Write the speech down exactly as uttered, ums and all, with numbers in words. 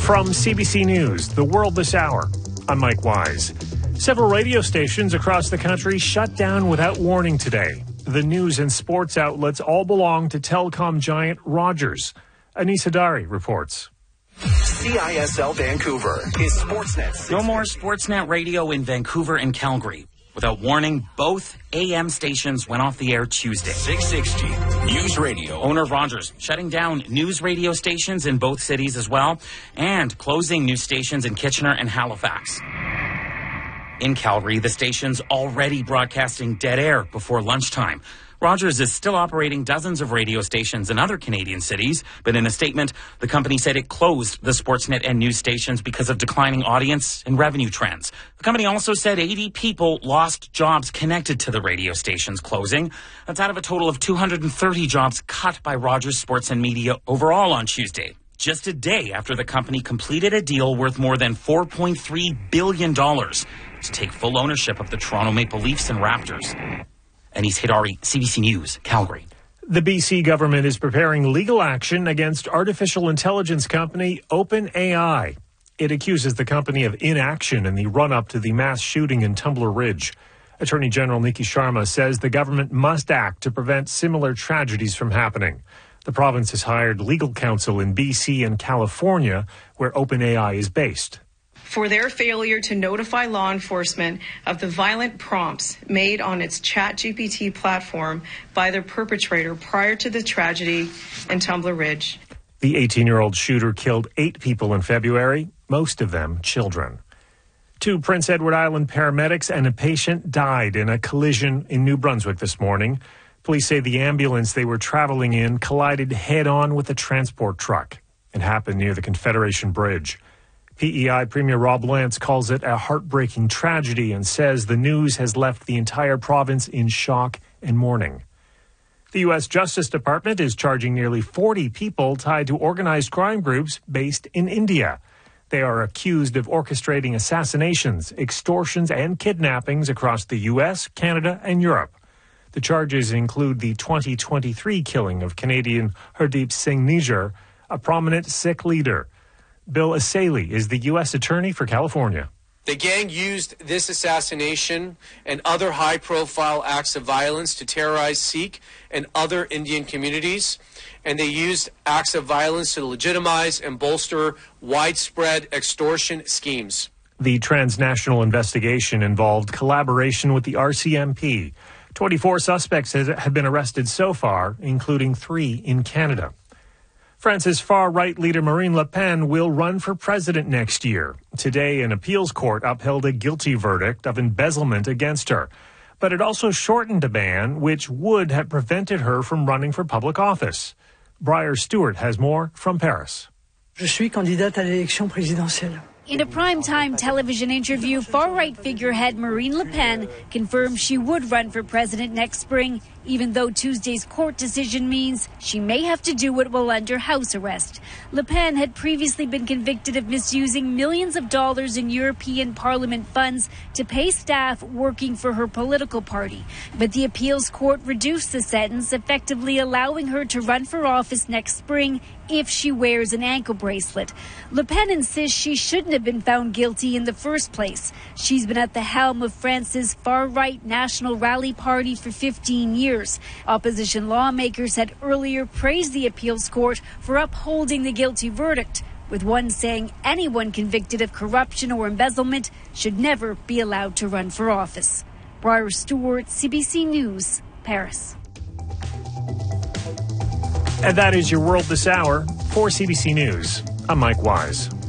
From C B C News, The World This Hour, I'm Mike Wise. Several radio stations across the country shut down without warning today. The news and sports outlets all belong to telecom giant Rogers. Anis Hadari reports. C I S L Vancouver is Sportsnet. No more Sportsnet radio in Vancouver and Calgary. Without warning, both A M stations went off the air Tuesday. six sixty News Radio. Owner Rogers shutting down news radio stations in both cities as well, and closing news stations in Kitchener and Halifax. In Calgary, the station's already broadcasting dead air before lunchtime. Rogers is still operating dozens of radio stations in other Canadian cities, but in a statement, the company said it closed the Sportsnet and news stations because of declining audience and revenue trends. The company also said eighty people lost jobs connected to the radio stations closing. That's out of a total of two hundred thirty jobs cut by Rogers Sports and Media overall on Tuesday, just a day after the company completed a deal worth more than four point three billion dollars to take full ownership of the Toronto Maple Leafs and Raptors. Anis Hadari, C B C News, Calgary. The B C government is preparing legal action against artificial intelligence company OpenAI. It accuses the company of inaction in the run-up to the mass shooting in Tumbler Ridge. Attorney General Niki Sharma says the government must act to prevent similar tragedies from happening. The province has hired legal counsel in B C and California, where OpenAI is based, for their failure to notify law enforcement of the violent prompts made on its ChatGPT platform by the perpetrator prior to the tragedy in Tumbler Ridge. The eighteen-year-old shooter killed eight people in February, most of them children. Two Prince Edward Island paramedics and a patient died in a collision in New Brunswick this morning. Police say the ambulance they were traveling in collided head-on with a transport truck. It happened near the Confederation Bridge. P E I Premier Rob Lance calls it a heartbreaking tragedy and says the news has left the entire province in shock and mourning. The U S Justice Department is charging nearly forty people tied to organized crime groups based in India. They are accused of orchestrating assassinations, extortions, and kidnappings across the U S, Canada, and Europe. The charges include the twenty twenty-three killing of Canadian Hardeep Singh Nijjar, a prominent Sikh leader. Bill Asaili is the U S Attorney for California. The gang used this assassination and other high-profile acts of violence to terrorize Sikh and other Indian communities, and they used acts of violence to legitimize and bolster widespread extortion schemes. The transnational investigation involved collaboration with the R C M P. twenty-four suspects have been arrested so far, including three in Canada. France's far-right leader Marine Le Pen will run for president next year. Today, an appeals court upheld a guilty verdict of embezzlement against her. But it also shortened a ban which would have prevented her from running for public office. Briar Stewart has more from Paris. Je suis candidate à l'élection présidentielle. In a primetime television interview, far-right figurehead Marine Le Pen confirmed she would run for president next spring, even though Tuesday's court decision means she may have to do it while under house arrest. Le Pen had previously been convicted of misusing millions of dollars in European Parliament funds to pay staff working for her political party. But the appeals court reduced the sentence, effectively allowing her to run for office next spring if she wears an ankle bracelet. Le Pen insists she shouldn't have been found guilty in the first place. She's been at the helm of France's far-right National Rally Party for fifteen years. Opposition lawmakers had earlier praised the appeals court for upholding the guilty verdict, with one saying anyone convicted of corruption or embezzlement should never be allowed to run for office. Briar Stewart, C B C News, Paris. And that is your World This Hour. For C B C News, I'm Mike Wise.